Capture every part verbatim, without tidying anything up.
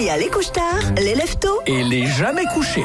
Il y a les couche-tard, les lève-tôt Et les jamais couchés.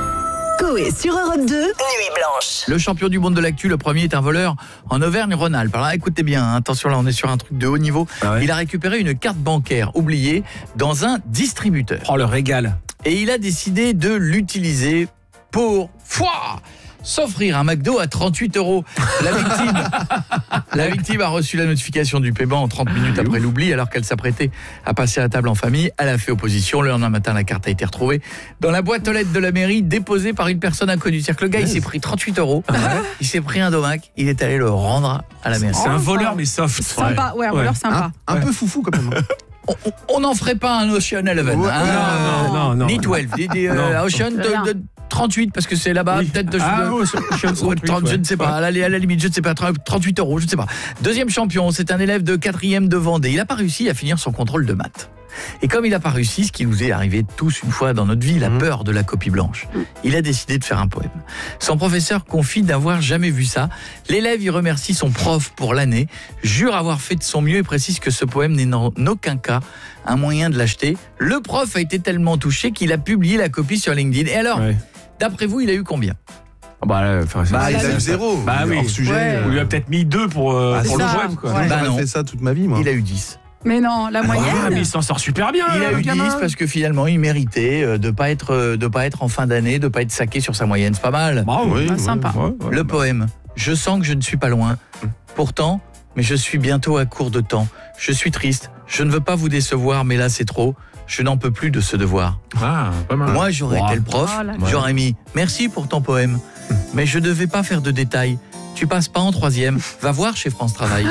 Coé sur Europe deux, Nuit Blanche. Le champion du monde de l'actu, le premier est un voleur en Auvergne-Rhône-Alpes. Alors écoutez bien, hein, attention là, on est sur un truc de haut niveau. Ah ouais. Il a récupéré une carte bancaire oubliée dans un distributeur. Oh, le régal. Et il a décidé de l'utiliser pour Fouah s'offrir un McDo à trente-huit euros. La victime, la victime a reçu la notification du paiement trente minutes après l'oubli, alors qu'elle s'apprêtait à passer à table en famille. Elle a fait opposition. Le lendemain matin, la carte a été retrouvée dans la boîte aux lettres de la mairie, déposée par une personne inconnue. C'est-à-dire que le gars, il s'est pris trente-huit euros. Il s'est pris un domac. Il est allé le rendre à la mairie. C'est un voleur, mais soft. Sympa, ouais, un voleur sympa. Un, un Ouais. peu foufou quand même. On n'en ferait pas un Ocean Eleven. Ouais, hein, non, non, non, ni non. douze. Des, des, euh, Non. Ocean de, de trente-huit, parce que c'est là-bas, Oui. peut-être de... Ah, de- ouais, Ocean trente-huit, trente, je ouais. ne sais pas, à la, à la limite, je ne sais pas, trente-huit euros, je ne sais pas. Deuxième champion, c'est un élève de quatrième de Vendée. Il n'a pas réussi à finir son contrôle de maths. Et comme il n'a pas réussi, ce qui nous est arrivé tous une fois dans notre vie, la Mmh. peur de la copie blanche, il a décidé de faire un poème. Son professeur confie d'avoir jamais vu ça. L'élève y remercie son prof pour l'année, jure avoir fait de son mieux et précise que ce poème n'est en aucun cas un moyen de l'acheter. Le prof a été tellement touché qu'il a publié la copie sur LinkedIn. Et alors, Ouais. d'après vous, il a eu combien ? Ah bah, là, enfin, c'est- Bah, c'est- il a c'est- eu zéro. Bah oui. Hors sujet. Ouais. euh, On lui a peut-être mis deux pour, euh, Ah, pour c'est le ça. poème, quoi. Ouais. Bah J'aurais non. fait ça toute ma vie, moi. Il a eu dix. Mais non, la moyenne. Ah, mais il s'en sort super bien. Il a le eu gamin. dix parce que finalement il méritait euh, de pas être euh, de pas être en fin d'année, de pas être saqué sur sa moyenne, c'est pas mal. Bravo. Oui, Ah, ouais, sympa. ouais. Ouais, ouais. Le poème. Je sens que je ne suis pas loin. Pourtant, mais je suis bientôt à court de temps. Je suis triste. Je ne veux pas vous décevoir, mais là c'est trop. Je n'en peux plus de ce devoir. Ah, pas mal. Moi, j'aurais Wow. été le prof. Oh là là. J'aurais mis merci pour ton poème, mais je devais pas faire de détails. Tu passes pas en troisième. Va voir chez France Travail.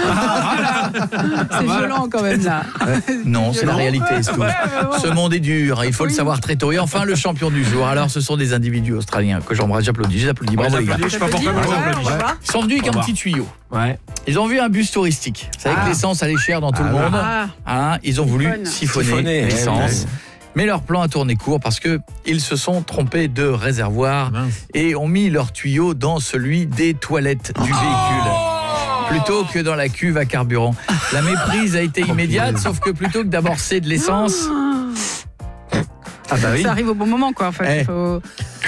C'est violent quand même là. Non, c'est la violent. réalité. C'est tout. Ce monde est dur, il faut le Oui. savoir très tôt. Et enfin, le champion du jour. Alors, ce sont des individus australiens que j'embrasse, j'applaudis, j'applaudis. Bravo les gars. Je sais pas pourquoi, mais Ouais, j'applaudis. on va voir. Ils sont venus avec Au un revoir. petit tuyau. Ouais. Ils ont vu un bus touristique. Vous savez Ah. que l'essence allait cher dans tout le monde. Ah. Hein, ils ont voulu Siphonne. siphonner Siphonner, l'essence. ouais, ouais. Mais leur plan a tourné court parce que ils se sont trompés de réservoir et ont mis leur tuyau dans celui des toilettes du véhicule. Plutôt que dans la cuve à carburant. La méprise a été immédiate, sauf que plutôt que d'amorcer de l'essence... Ah bah oui. Ça arrive au bon moment quoi en fait. Eh. Faut...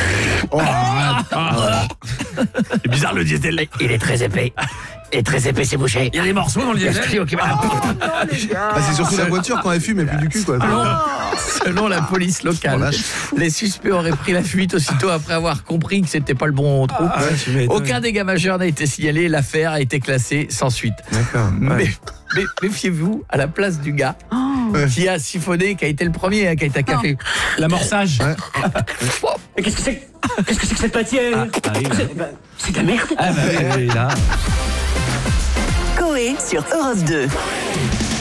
C'est bizarre le diesel. Il est très épais. Il est très épais, c'est bouché. Il y a des morceaux dans le diesel. Ah, c'est surtout la voiture quand elle fume et plus du cul, quoi. Selon la police Oh, locale, vache. les suspects auraient pris la fuite aussitôt après avoir compris que c'était pas le bon trou. Ah, ouais, tu m'étonnes. Aucun dégât majeur n'a été signalé. L'affaire a été classée sans suite. D'accord. Mais, mais méfiez-vous à la place du gars qui a siphonné, qui a été le premier, hein, qui a été à café. L'amorçage. Mais qu'est-ce que c'est Qu'est-ce que c'est que cette matière Ah oui, là. C'est ben, c'est de la merde. Ah bah oui, oui, là. Coé sur Europe deux.